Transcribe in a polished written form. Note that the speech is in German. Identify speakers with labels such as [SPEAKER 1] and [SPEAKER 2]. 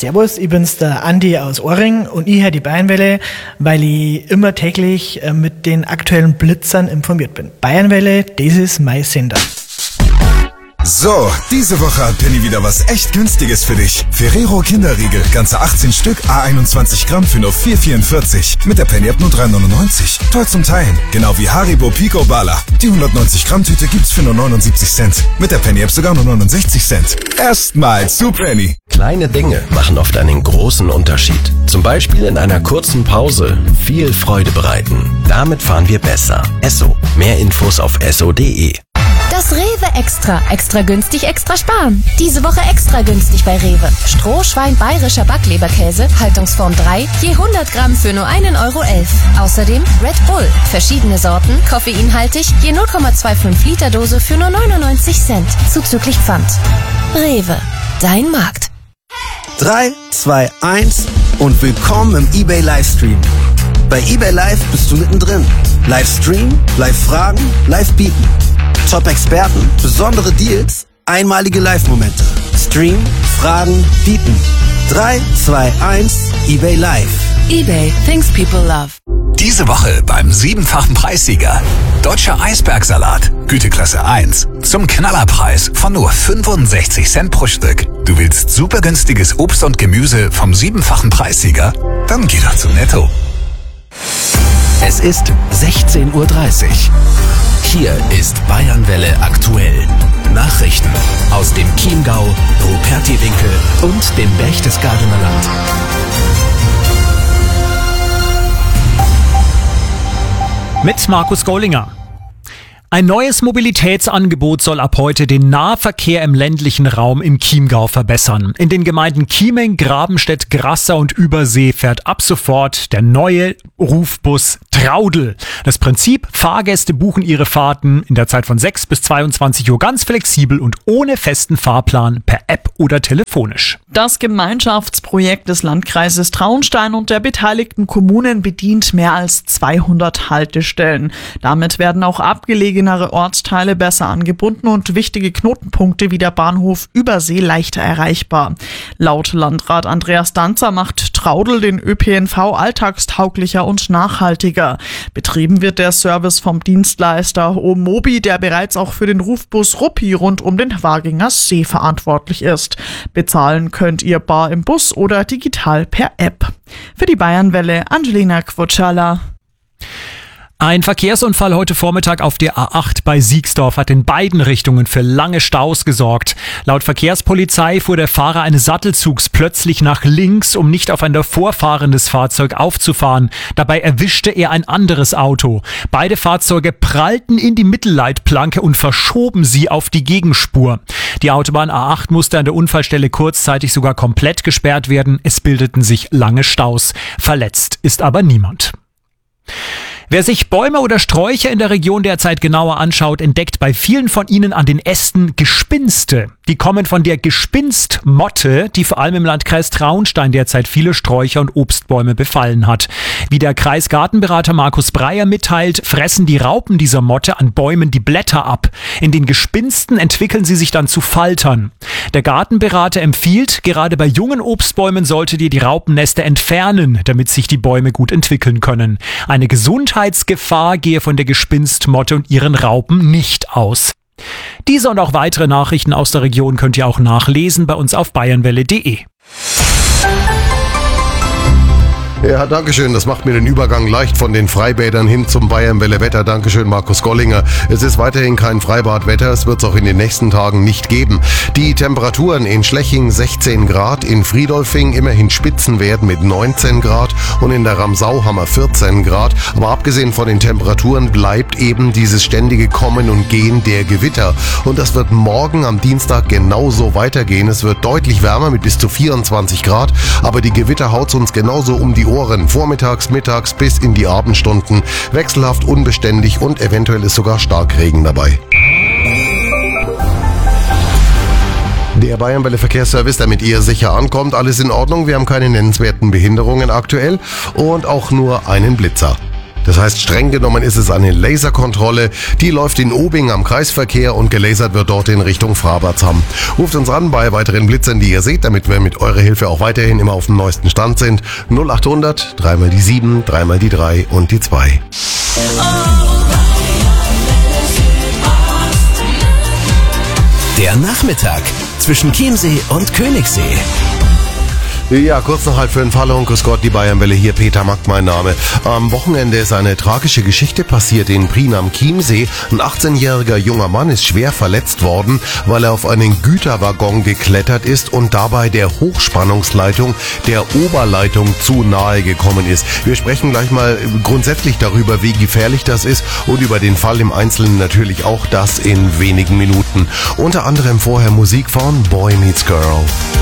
[SPEAKER 1] Servus, ich bin's der Andi aus Ohring und ich höre die Bayernwelle, weil ich immer täglich mit den aktuellen Blitzern informiert bin. Bayernwelle, das ist mein Sender.
[SPEAKER 2] So, diese Woche hat Penny wieder was echt Günstiges für dich. Ferrero Kinderriegel, ganze 18 Stück, A21 Gramm für nur 4,44. Mit der Penny App nur 3,99. Toll zum Teilen, genau wie Haribo Pico Bala. Die 190 Gramm Tüte gibt's für nur 79 Cent. Mit der Penny App sogar nur 69 Cent. Erstmals zu Penny.
[SPEAKER 3] Kleine Dinge machen oft einen großen Unterschied. Zum Beispiel in einer kurzen Pause viel Freude bereiten. Damit fahren wir besser. Esso. Mehr Infos auf esso.de.
[SPEAKER 4] Das Rewe Extra. Extra günstig, extra sparen. Diese Woche extra günstig bei Rewe. Strohschwein bayerischer Backleberkäse, Haltungsform 3, je 100 Gramm für nur 1,11 €. Außerdem Red Bull. Verschiedene Sorten, koffeinhaltig, je 0,25 Liter Dose für nur 99 Cent. Zuzüglich Pfand. Rewe. Dein Markt.
[SPEAKER 5] 3, 2, 1 und willkommen im eBay Livestream. Bei eBay Live bist du mittendrin. Livestream, Live-Fragen, Live-Bieten. Top-Experten, besondere Deals, einmalige Live-Momente. Stream, Fragen, Bieten. 3, 2, 1, eBay Live.
[SPEAKER 4] eBay, things people love.
[SPEAKER 6] Diese Woche beim 7-fachen Preissieger. Deutscher Eisbergsalat, Güteklasse 1. Zum Knallerpreis von nur 65 Cent pro Stück. Du willst super günstiges Obst und Gemüse vom 7-fachen Preissieger? Dann geh doch zu Netto.
[SPEAKER 3] Es ist 16:30 Uhr. Hier ist Bayernwelle aktuell. Nachrichten aus dem Chiemgau, Rupertiwinkel und dem Berchtesgadener Land.
[SPEAKER 7] Mit Markus Gollinger. Ein neues Mobilitätsangebot soll ab heute den Nahverkehr im ländlichen Raum im Chiemgau verbessern. In den Gemeinden Chieming, Grabenstedt, Grassau und Übersee fährt ab sofort der neue Rufbus Traudl. Das Prinzip: Fahrgäste buchen ihre Fahrten in der Zeit von 6 bis 22 Uhr ganz flexibel und ohne festen Fahrplan per App oder telefonisch.
[SPEAKER 8] Das Gemeinschaftsprojekt des Landkreises Traunstein und der beteiligten Kommunen bedient mehr als 200 Haltestellen. Damit werden auch abgelegene Ortsteile besser angebunden und wichtige Knotenpunkte wie der Bahnhof Übersee leichter erreichbar. Laut Landrat Andreas Danzer macht Traudl den ÖPNV alltagstauglicher und nachhaltiger. Betrieben wird der Service vom Dienstleister Omobi, der bereits auch für den Rufbus Ruppi rund um den Waginger See verantwortlich ist. Bezahlen könnt ihr bar im Bus oder digital per App. Für die Bayernwelle Angelina Kwutschala.
[SPEAKER 7] Ein Verkehrsunfall heute Vormittag auf der A8 bei Siegsdorf hat in beiden Richtungen für lange Staus gesorgt. Laut Verkehrspolizei fuhr der Fahrer eines Sattelzugs plötzlich nach links, um nicht auf ein davor fahrendes Fahrzeug aufzufahren. Dabei erwischte er ein anderes Auto. Beide Fahrzeuge prallten in die Mittelleitplanke und verschoben sie auf die Gegenspur. Die Autobahn A8 musste an der Unfallstelle kurzzeitig sogar komplett gesperrt werden. Es bildeten sich lange Staus. Verletzt ist aber niemand. Wer sich Bäume oder Sträucher in der Region derzeit genauer anschaut, entdeckt bei vielen von ihnen an den Ästen Gespinste. Die kommen von der Gespinstmotte, die vor allem im Landkreis Traunstein derzeit viele Sträucher und Obstbäume befallen hat. Wie der Kreisgartenberater Markus Breyer mitteilt, fressen die Raupen dieser Motte an Bäumen die Blätter ab. In den Gespinsten entwickeln sie sich dann zu Faltern. Der Gartenberater empfiehlt, gerade bei jungen Obstbäumen solltet ihr die Raupennester entfernen, damit sich die Bäume gut entwickeln können. Eine Gesundheitsgefahr gehe von der Gespinstmotte und ihren Raupen nicht aus. Diese und auch weitere Nachrichten aus der Region könnt ihr auch nachlesen bei uns auf bayernwelle.de.
[SPEAKER 9] Ja, dankeschön. Das macht mir den Übergang leicht von den Freibädern hin zum Bayernwelle-Wetter. Dankeschön, Markus Gollinger. Es ist weiterhin kein Freibadwetter. Es wird es auch in den nächsten Tagen nicht geben. Die Temperaturen in Schleching 16 Grad, in Friedolfing immerhin Spitzenwert mit 19 Grad und in der Ramsau haben wir 14 Grad. Aber abgesehen von den Temperaturen bleibt eben dieses ständige Kommen und Gehen der Gewitter. Und das wird morgen am Dienstag genauso weitergehen. Es wird deutlich wärmer mit bis zu 24 Grad. Aber die Gewitter haut's uns genauso um die Ohren, vormittags, mittags bis in die Abendstunden. Wechselhaft, unbeständig und eventuell ist sogar Starkregen dabei. Der Bayernwelle Verkehrsservice, damit ihr sicher ankommt. Alles in Ordnung, wir haben keine nennenswerten Behinderungen aktuell und auch nur einen Blitzer. Das heißt, streng genommen ist es eine Laserkontrolle. Die läuft in Obing am Kreisverkehr und gelasert wird dort in Richtung Frabertshamm. Ruft uns an bei weiteren Blitzern, die ihr seht, damit wir mit eurer Hilfe auch weiterhin immer auf dem neuesten Stand sind. 0800 3 mal die 7, 3 mal die 3 und die 2.
[SPEAKER 3] Der Nachmittag zwischen Chiemsee und Königssee.
[SPEAKER 9] Ja, kurz nach 4:30. Hallo und grüß Gott, die Bayernwelle hier, Peter Mack mein Name. Am Wochenende ist eine tragische Geschichte passiert in Prien am Chiemsee. Ein 18-jähriger junger Mann ist schwer verletzt worden, weil er auf einen Güterwaggon geklettert ist und dabei der Hochspannungsleitung, der Oberleitung zu nahe gekommen ist. Wir sprechen gleich mal grundsätzlich darüber, wie gefährlich das ist und über den Fall im Einzelnen natürlich auch das in wenigen Minuten. Unter anderem vorher Musik von Boy Meets Girl.